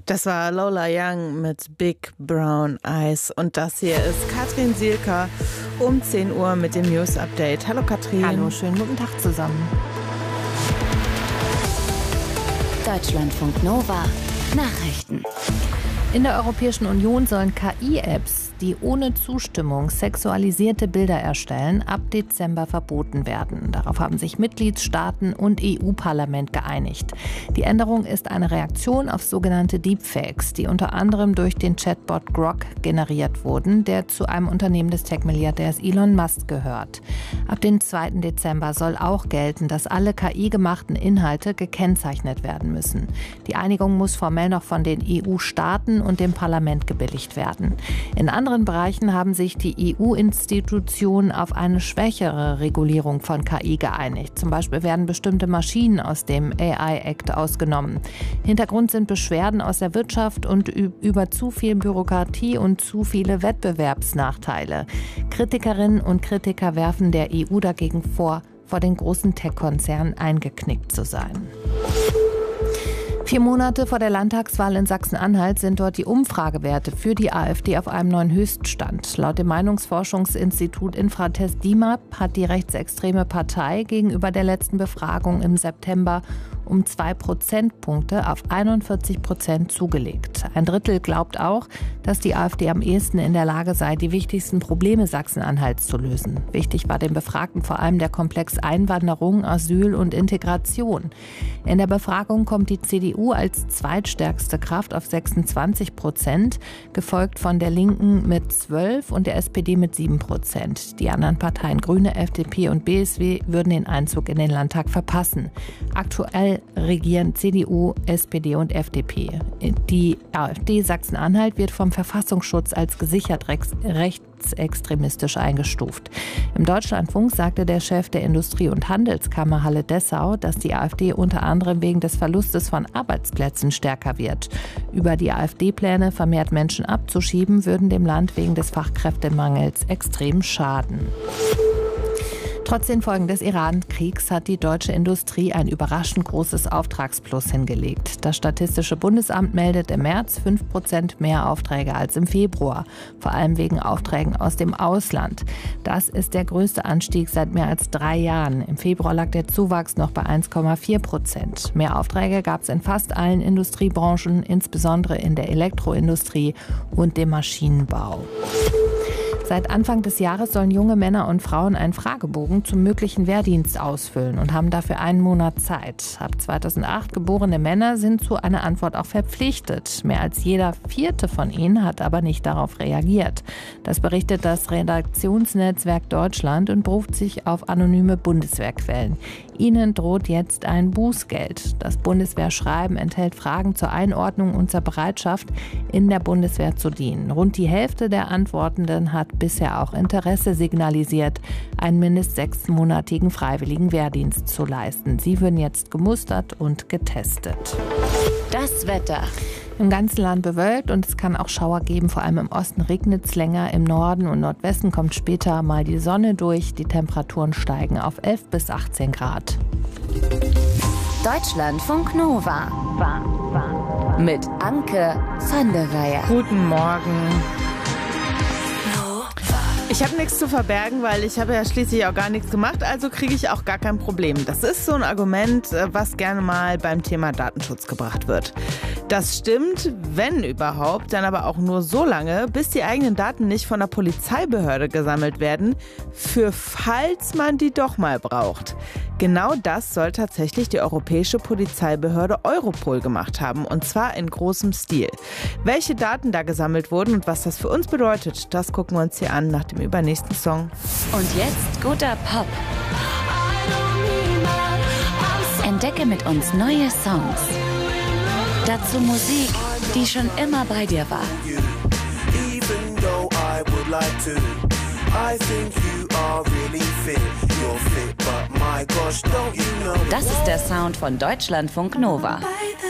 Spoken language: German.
Das war Lola Young mit Big Brown Eyes. Und das hier ist Katrin Sielker um 10 Uhr mit dem News Update. Hallo Katrin. Hallo, schönen guten Tag zusammen. Deutschlandfunk Nova Nachrichten. In der Europäischen Union sollen KI-Apps, die ohne Zustimmung sexualisierte Bilder erstellen, ab Dezember verboten werden. Darauf haben sich Mitgliedstaaten und EU-Parlament geeinigt. Die Änderung ist eine Reaktion auf sogenannte Deepfakes, die unter anderem durch den Chatbot Grok generiert wurden, der zu einem Unternehmen des Tech-Milliardärs Elon Musk gehört. Ab dem 2. Dezember soll auch gelten, dass alle KI-gemachten Inhalte gekennzeichnet werden müssen. Die Einigung muss formell noch von den EU-Staaten und dem Parlament gebilligt werden. In anderen Bereichen haben sich die EU-Institutionen auf eine schwächere Regulierung von KI geeinigt. Zum Beispiel werden bestimmte Maschinen aus dem AI-Act ausgenommen. Hintergrund sind Beschwerden aus der Wirtschaft und über zu viel Bürokratie und zu viele Wettbewerbsnachteile. Kritikerinnen und Kritiker werfen der EU dagegen vor den großen Tech-Konzernen eingeknickt zu sein. 4 Monate vor der Landtagswahl in Sachsen-Anhalt sind dort die Umfragewerte für die AfD auf einem neuen Höchststand. Laut dem Meinungsforschungsinstitut Infratest DIMAP hat die rechtsextreme Partei gegenüber der letzten Befragung im September um 2 Prozentpunkte auf 41% zugelegt. Ein Drittel glaubt auch, dass die AfD am ehesten in der Lage sei, die wichtigsten Probleme Sachsen-Anhalts zu lösen. Wichtig war den Befragten vor allem der Komplex Einwanderung, Asyl und Integration. In der Befragung kommt die CDU als zweitstärkste Kraft auf 26%, gefolgt von der Linken mit 12% und der SPD mit 7%. Die anderen Parteien Grüne, FDP und BSW würden den Einzug in den Landtag verpassen. Aktuell regieren CDU, SPD und FDP. Die AfD Sachsen-Anhalt wird vom Verfassungsschutz als gesichert rechtsextremistisch eingestuft. Im Deutschlandfunk sagte der Chef der Industrie- und Handelskammer Halle Dessau, dass die AfD unter anderem wegen des Verlustes von Arbeitsplätzen stärker wird. Über die AfD-Pläne, vermehrt Menschen abzuschieben, würden dem Land wegen des Fachkräftemangels extrem schaden. Trotz den Folgen des Iran-Kriegs hat die deutsche Industrie ein überraschend großes Auftragsplus hingelegt. Das Statistische Bundesamt meldet im März 5% mehr Aufträge als im Februar, vor allem wegen Aufträgen aus dem Ausland. Das ist der größte Anstieg seit mehr als 3 Jahren. Im Februar lag der Zuwachs noch bei 1,4%. Mehr Aufträge gab es in fast allen Industriebranchen, insbesondere in der Elektroindustrie und dem Maschinenbau. Seit Anfang des Jahres sollen junge Männer und Frauen einen Fragebogen zum möglichen Wehrdienst ausfüllen und haben dafür 1 Monat Zeit. Ab 2008 geborene Männer sind zu einer Antwort auch verpflichtet. Mehr als jeder 4. von ihnen hat aber nicht darauf reagiert. Das berichtet das Redaktionsnetzwerk Deutschland und beruft sich auf anonyme Bundeswehrquellen. Ihnen droht jetzt ein Bußgeld. Das Bundeswehrschreiben enthält Fragen zur Einordnung und zur Bereitschaft, in der Bundeswehr zu dienen. Rund die Hälfte der Antwortenden hat bisher auch Interesse signalisiert, einen mindestens 6-monatigen freiwilligen Wehrdienst zu leisten. Sie würden jetzt gemustert und getestet. Das Wetter. Im ganzen Land bewölkt und es kann auch Schauer geben. Vor allem im Osten regnet es länger. Im Norden und Nordwesten kommt später mal die Sonne durch. Die Temperaturen steigen auf 11 bis 18 Grad. Deutschlandfunk Nova. Mit Anke van der Weyer. Guten Morgen. Ich habe nichts zu verbergen, weil ich habe ja schließlich auch gar nichts gemacht, also kriege ich auch gar kein Problem. Das ist so ein Argument, was gerne mal beim Thema Datenschutz gebracht wird. Das stimmt, wenn überhaupt, dann aber auch nur so lange, bis die eigenen Daten nicht von der Polizeibehörde gesammelt werden, für falls man die doch mal braucht. Genau das soll tatsächlich die europäische Polizeibehörde Europol gemacht haben, und zwar in großem Stil. Welche Daten da gesammelt wurden und was das für uns bedeutet, das gucken wir uns hier an nach dem übernächsten Song. Und jetzt guter Pop. Entdecke mit uns neue Songs. Dazu Musik, die schon immer bei dir war. Das ist der Sound von Deutschlandfunk Nova.